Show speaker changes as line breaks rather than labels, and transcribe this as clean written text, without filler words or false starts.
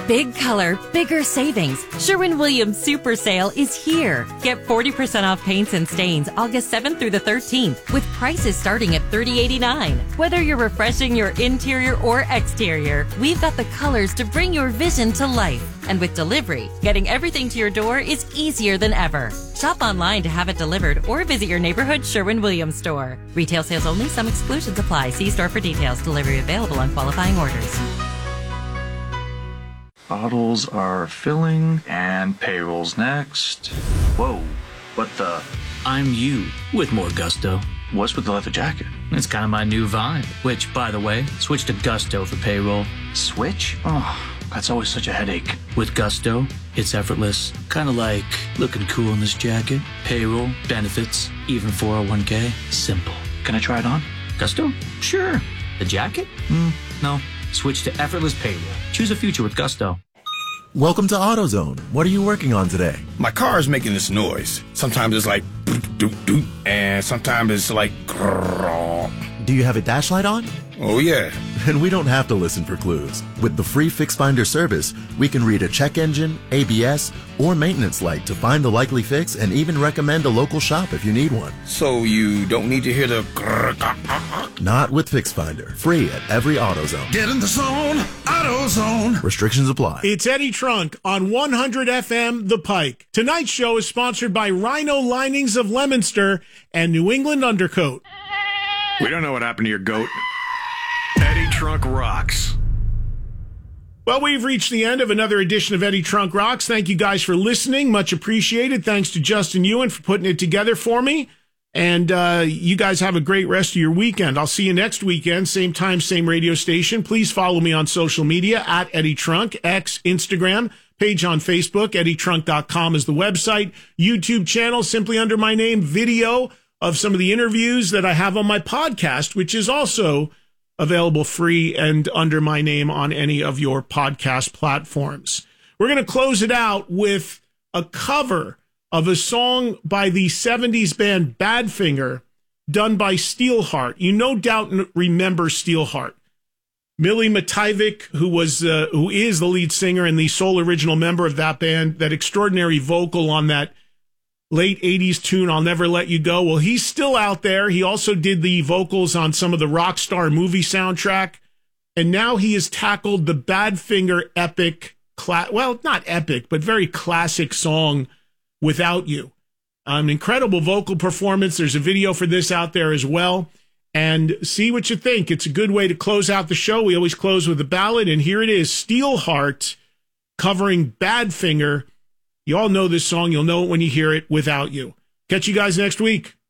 Big color, bigger savings. Sherwin-Williams Super Sale is here. Get 40% off paints and stains August 7th through the 13th with prices starting at $30.89. Whether you're refreshing your interior or exterior, we've got the colors to bring your vision to life. And with delivery, getting everything to your door is easier than ever. Shop online to have it delivered or visit your neighborhood Sherwin-Williams store. Retail sales only. Some exclusions apply. See store for details. Delivery available on qualifying orders.
Bottles are filling, and payroll's next. Whoa, what the?
I'm you, with more gusto.
What's with the leather jacket?
It's kind of my new vibe, which, by the way, switch to Gusto for payroll.
Switch? Oh, that's always such a headache.
With Gusto, it's effortless. Kind of like looking cool in this jacket. Payroll, benefits, even 401k. Simple.
Can I try it on?
Gusto? Sure. The jacket? No. Switch to effortless payroll. Choose a future with Gusto.
Welcome to AutoZone. What are you working on today?
My car is making this noise. Sometimes it's like doot, doot, doot, and sometimes it's like grrr.
Do you have a dash light on?
Oh, yeah.
And we don't have to listen for clues. With the free Fix Finder service, we can read a check engine, ABS, or maintenance light to find the likely fix and even recommend a local shop if you need one.
So you don't need to hear the grrr.
Not with Fix Finder. Free at every AutoZone.
Get in the zone, AutoZone.
Restrictions apply.
It's Eddie Trunk on 100 FM The Pike. Tonight's show is sponsored by Rhino Linings of Leominster and New England Undercoat.
We don't know what happened to your goat. Eddie Trunk rocks.
Well, we've reached the end of another edition of Eddie Trunk Rocks. Thank you guys for listening. Much appreciated. Thanks to Justin Ewan for putting it together for me. And you guys have a great rest of your weekend. I'll see you next weekend, same time, same radio station. Please follow me on social media at Eddie Trunk, X, Instagram, page on Facebook, eddietrunk.com is the website, YouTube channel, simply under my name, video of some of the interviews that I have on my podcast, which is also available free and under my name on any of your podcast platforms. We're going to close it out with a cover of a song by the 70s band Badfinger, done by Steelheart. You no doubt remember Steelheart. Millie Matejvik, who is the lead singer and the sole original member of that band, that extraordinary vocal on that late 80s tune, I'll Never Let You Go. Well, he's still out there. He also did the vocals on some of the Rockstar movie soundtrack. And now he has tackled the Badfinger epic, well, not epic, but very classic song, Without You. An incredible vocal performance. There's a video for this out there as well. And see what you think. It's a good way to close out the show. We always close with a ballad. And here it is, Steelheart covering Badfinger. You all know this song. You'll know it when you hear it, Without You. Catch you guys next week.